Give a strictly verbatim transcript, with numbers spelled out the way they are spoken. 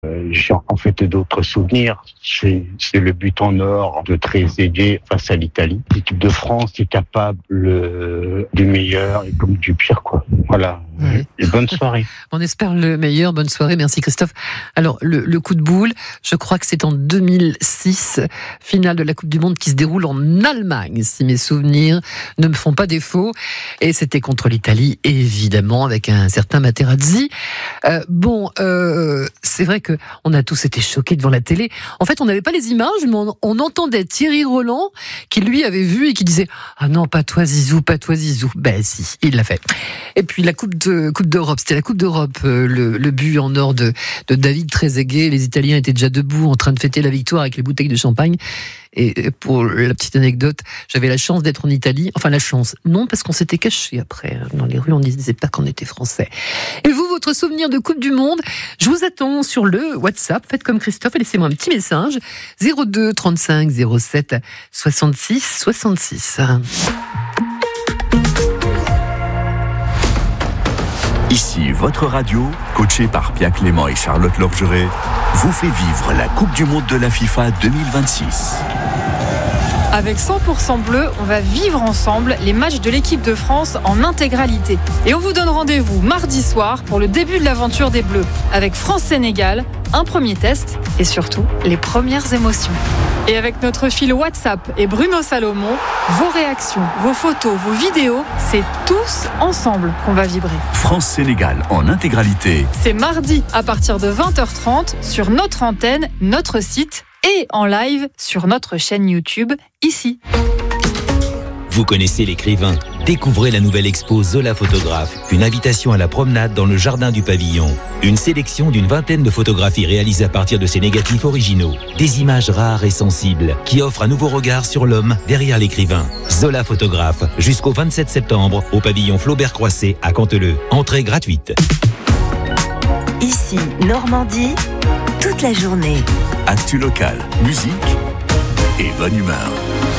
Euh, j'ai en fait d'autres souvenirs. C'est, c'est le but en or de Trezeguet face à l'Italie. L'équipe de France est capable euh, du meilleur et comme du pire, quoi. Voilà. Ouais. Et bonne soirée. On espère le meilleur. Bonne soirée. Merci Christophe. Alors, le, le coup de boule, je crois que c'est en deux mille six, finale de la Coupe du Monde qui se déroule en Allemagne, si mes souvenirs ne me font pas défaut. Et c'était contre l'Italie, évidemment, avec un certain Materazzi. Euh, bon, euh, c'est vrai que on a tous été choqués devant la télé. En fait, on n'avait pas les images, mais on, on entendait Thierry Roland qui lui avait vu et qui disait « Ah non, pas toi Zizou, pas toi Zizou ». Ben si, il l'a fait. Et puis la Coupe de Coupe d'Europe, c'était la Coupe d'Europe, euh, le, le but en or de, de David Trezeguet. Les Italiens étaient déjà debout en train de fêter la victoire avec les bouteilles de champagne. Et pour la petite anecdote, j'avais la chance d'être en Italie. Enfin, la chance. Non, parce qu'on s'était cachés après. Dans les rues, on ne disait pas qu'on était français. Et vous, votre souvenir de Coupe du Monde, je vous attends sur le WhatsApp. Faites comme Christophe et laissez-moi un petit message. zéro deux trente-cinq zéro sept soixante-six soixante-six. Ici, votre radio, coachée par Pia Clément et Charlotte Lorgeret, vous fait vivre la Coupe du Monde de la FIFA deux mille vingt-six. Avec cent pour cent bleu, on va vivre ensemble les matchs de l'équipe de France en intégralité. Et on vous donne rendez-vous mardi soir pour le début de l'aventure des Bleus, avec France-Sénégal, un premier test et surtout les premières émotions. Et avec notre fil WhatsApp et Bruno Salomon, vos réactions, vos photos, vos vidéos, c'est tous ensemble qu'on va vibrer. France-Sénégal en intégralité. C'est mardi à partir de vingt heures trente sur notre antenne, notre site et en live sur notre chaîne YouTube, ici. Vous connaissez l'écrivain. Découvrez la nouvelle expo Zola Photographe, une invitation à la promenade dans le jardin du pavillon. Une sélection d'une vingtaine de photographies réalisées à partir de ses négatifs originaux. Des images rares et sensibles qui offrent un nouveau regard sur l'homme derrière l'écrivain. Zola Photographe, jusqu'au vingt-sept septembre au pavillon Flaubert-Croisset à Canteleu. Entrée gratuite. Ici, Normandie, toute la journée. Actu local, musique et bonne humeur.